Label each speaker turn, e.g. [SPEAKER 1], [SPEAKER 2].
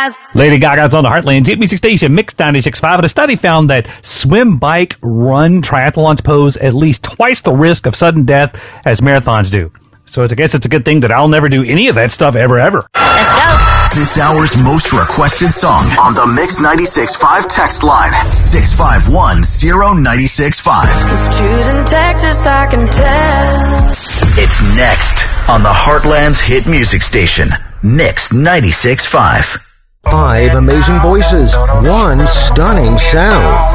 [SPEAKER 1] guys.
[SPEAKER 2] Lady Gaga's on the Heartland's Hit Music Station, Mix 96.5. And a study found that swim, bike, run triathlons pose at least twice the risk of sudden death as marathons do. So I guess it's a good thing that I'll never do any of that stuff ever.
[SPEAKER 1] Let's go.
[SPEAKER 3] This hour's most requested song on the Mix 96.5 text line, 651-0965.
[SPEAKER 4] It's choosing Texas, I can tell.
[SPEAKER 3] It's next on the Heartland's Hit Music Station, Mix 96.5.
[SPEAKER 5] 5 amazing voices, 1 stunning sound.